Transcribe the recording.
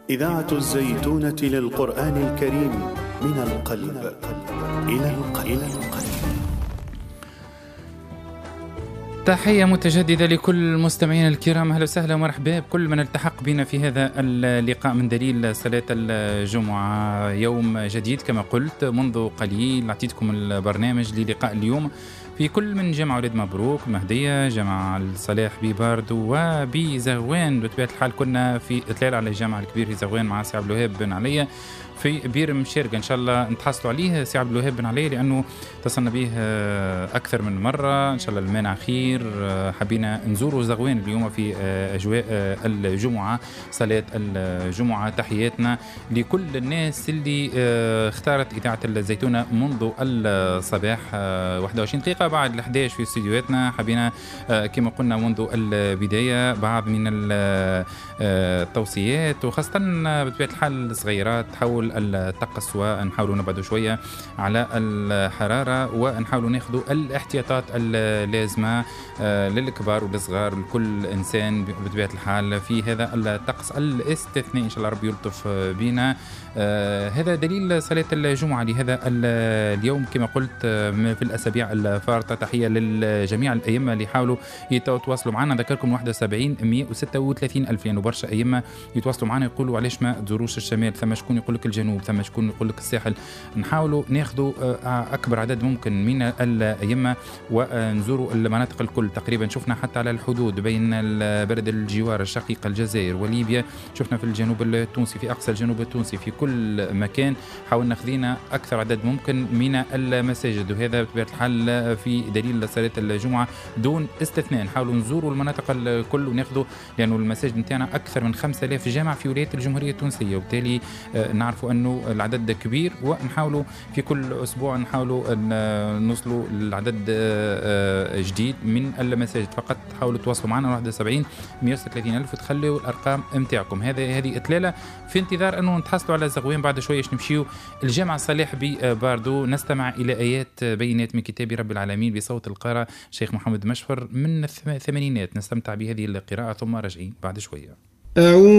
إذاعة الزيتونة للقرآن الكريم من القلب إلى القلب. تحية متجددة لكل مستمعين الكرام، أهلا وسهلا ومرحبا بكل من التحق بنا في هذا اللقاء من دليل صلاة الجمعة. يوم جديد كما قلت منذ قليل، أعطيتكم البرنامج للقاء اليوم في كل من جامع وليد مبروك مهدية، جامع الصلاح ببارد وبزغوان. بطبيعة الحال كنا في إطلال على الجامع الكبير في زغوان مع سي عبد الوهاب بن علي في بير مشارقة. إن شاء الله نتحصلوا عليه سي عبد الوهاب بن علي، لأنه اتصلنا به أكثر من مرة. إن شاء الله المانع خير. حبينا نزوروا زغوان اليوم في أجواء الجمعة، صلاة الجمعة. تحياتنا لكل الناس اللي اختارت إذاعة الزيتونة منذ الصباح. 21 دقيقة بعد 11 في استديوهاتنا. حبينا كما قلنا منذ البداية بعض من التوصيات، وخاصة بطبيعة الحال الصغيرات حول الطقس، ونحاولوا نبعدوا شوية على الحرارة، ونحاولوا ناخذوا الاحتياطات اللازمة للكبار والصغار لكل إنسان بطبيعة الحال في هذا الطقس الاستثنائي. إن شاء الله ربي يلطف بنا. هذا دليل صلاة الجمعة لهذا اليوم كما قلت في الأسابيع الفارطة. تحية للجميع الأئمة اللي حاولوا يتواصلوا معنا. نذكركم 71 136 ألف، يعني برشا أئمة يتواصلوا معنا يقولوا علاش ما تزوروش الشمال، ثم شكون يقول لك الجنوب، ثم شكون يقول لك الساحل. نحاولوا ناخذوا أكبر عدد ممكن من الأئمة ونزوروا المناطق الكل. تقريبا شفنا حتى على الحدود بين البلد الجوار الشقيقة الجزائر وليبيا، شفنا في الجنوب التونسي، في أقصى الجنوب التونسي، في كل مكان حاولنا خذينا أكثر عدد ممكن من المساجد. وهذا بطبيعة الحال في دليل صلاة الجمعة دون استثناء. نحاولوا نزوروا المناطق الكل وناخذوا، لأنه المساجد نتاعنا أكثر من 5000 جامع في ولاية الجمهورية التونسية، وبالتالي نعرفوا أنه العدد كبير، ونحاولوا في كل أسبوع نحاولوا نوصلوا لعدد جديد من المساجد. فقط حاولوا تواصلوا معنا 71 136 ألف وتخلوا الأرقام متاعكم. هذه إطلالة في انتظار أنه نتحصلوا على زغوان. بعد شوية نمشيو الجامع الصلاح بباردو، نستمع إلى آيات بينات من كتاب رب العالمين بصوت القارئ الشيخ محمد مشفر من الثمانينات. نستمتع بهذه القراءة ثم راجعين بعد شوية.